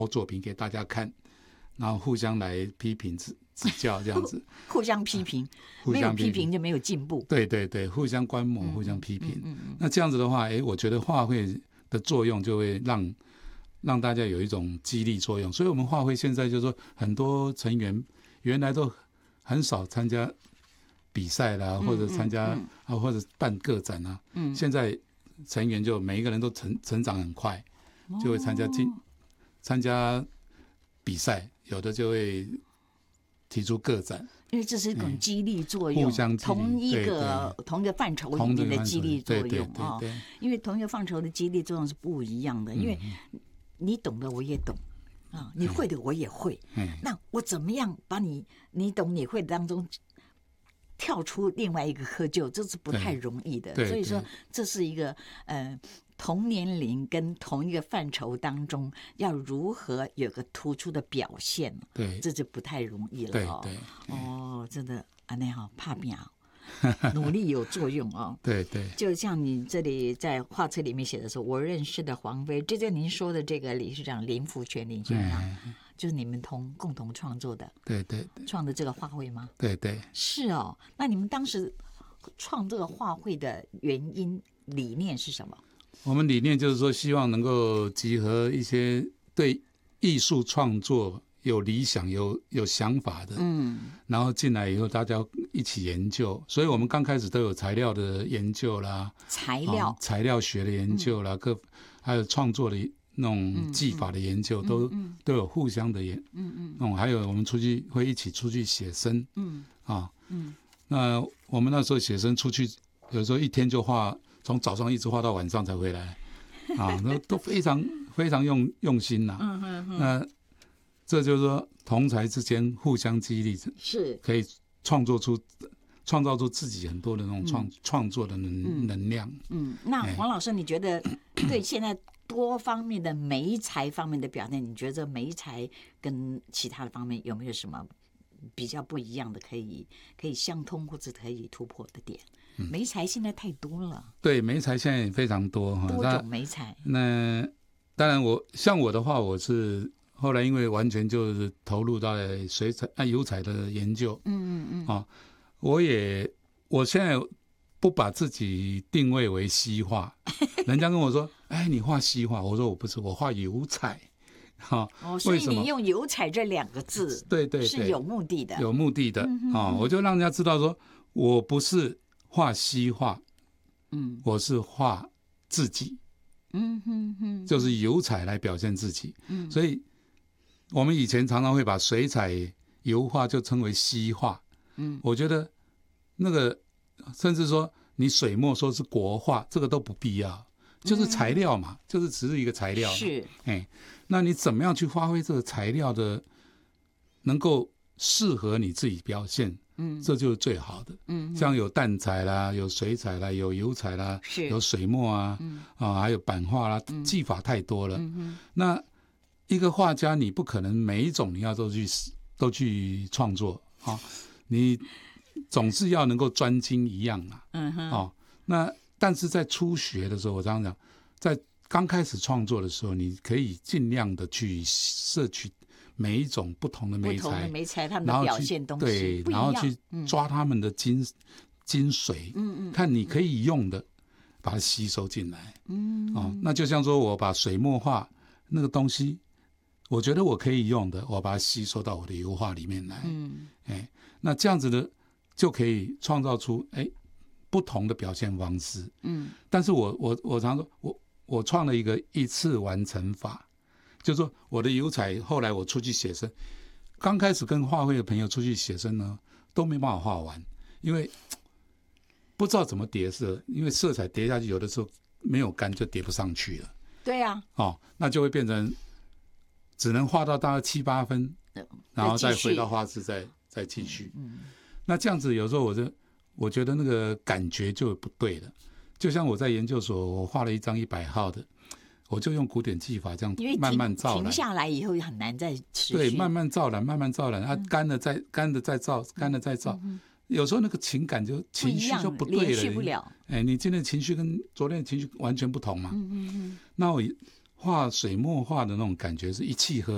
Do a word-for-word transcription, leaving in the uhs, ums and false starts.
作品给大家看，然后互相来批评指指教这样子。 互相批评， 互相没有批评就没有进步。 对对对，互相观摩， 嗯、 互相批评。 嗯嗯嗯、 那这样子的话，哎，我觉得画会的作用就会让让大家有一种激励作用。所以我们画会现在就是说，很多成员原来都很少参加比赛啦，或者参加、嗯嗯、啊，或者办个展啊。嗯、现在成员就每一个人都成成长很快，就会参加进、哦、参加比赛，有的就会提出个展。 因为这是一种激励作用， 互相激励， 同一个同一个范畴里面的激励作用啊、哦。因为同一个范畴的激励作用是不一样的，因为你懂的我也懂啊，你会的我也会。嗯、那我怎么样把你你懂你会当中跳出另外一个窠臼，这是不太容易的。所以说，这是一个呃。同年龄跟同一个范畴当中，要如何有个突出的表现， 对， 这就不太容易了、哦。 对对， 哦，真的啊，那好怕命，努力有作用哦。 对对， 就像你这里在画册里面写的说，我认识的黄飞，这就您说的这个理事长林福全林先生，就是你们同共同创作的， 对对对， 创的这个画会吗？ 对对， 是哦。那你们当时创这个画会的原因理念是什么？ 我们理念就是说，希望能够集合一些对艺术创作有理想、有有想法的，嗯，然后进来以后大家一起研究。所以我们刚开始都有材料的研究啦， 材料、 哦、材料学的研究啦，嗯、各还有创作的那种技法的研究，嗯、都、嗯、都有互相的研，嗯嗯，嗯，还有我们出去会一起出去写生，嗯啊，嗯，那我们那时候写生出去，有时候一天就画。从早上一直画到晚上才回来，啊，那都非常非常用用心呐、啊。嗯嗯嗯。那这就是说，同才之间互相激励， 是可以创作出创造出自己很多的那种创、嗯、创作的能、嗯、能量。 嗯，那黄老师，你觉得对现在多方面的媒材方面的表现，你觉得媒材跟其他的方面有没有什么比较不一样的，可以可以相通或者可以突破的点？媒材现在太多了， 对，媒材现在也非常多哈， 多种媒材。 那当然我，我像我的话，我是后来因为完全就是投入到水彩啊油彩的研究，嗯嗯嗯，啊，我也我现在不把自己定位为西画，人家跟我说，哎，你画西画，我说我不是，我画油彩。 哦，所以你用油彩这两个字， 对对对， 是有目的的， 有目的的啊、嗯哦！我就让人家知道说，我不是画西画，嗯，我是画自己，嗯哼哼，就是油彩来表现自己，嗯，所以我们以前常常会把水彩油画就称为西画，嗯，我觉得那个甚至说你水墨说是国画，这个都不必要。就是材料嘛，嗯、就是只是一个材料嘛。 是， 哎，那你怎么样去发挥这个材料的，能够适合你自己表现？嗯，这就是最好的。嗯，像有淡彩啦，有水彩啦，有油彩啦， 是， 有水墨啊，嗯、啊，还有版画啦，嗯、技法太多了。嗯、那一个画家，你不可能每一种你要都去都去创作啊，你总是要能够专精一样啊。嗯哼，哦，那。但是在初学的时候，我常常讲，在刚开始创作的时候，你可以尽量的去摄取每一种不同的媒材， 不同的媒材他们的表现东西， 对，然后去抓他们的精、嗯、精髓，嗯嗯，看你可以用的，把它吸收进来，嗯，哦，那就像说我把水墨画那个东西，我觉得我可以用的，我把它吸收到我的油画里面来，嗯，哎，那这样子的就可以创造出哎。不同的表现方式，嗯，但是我我我常说，我我创了一个一次完成法，就是说我的油彩后来我出去写生，刚开始跟画会的朋友出去写生呢，都没办法画完，因为不知道怎么叠色，因为色彩叠下去有的时候没有干就叠不上去了， 对呀、啊， 哦，那就会变成只能画到大概七八分，然后再回到画室再再继续，嗯，那这样子有时候我就。我觉得那个感觉就不对了，就像我在研究所，我画了一张一百号的，我就用古典技法这样慢慢照染，停下来以后很难再持续。 对，慢慢照染，慢慢照染，啊，干了再干了再照，干了再照，嗯、有时候那个情感就情绪就不对了， 连续不了。 哎，你今天的情绪跟昨天的情绪完全不同嘛。嗯嗯嗯。那我画水墨画的那种感觉是一气呵。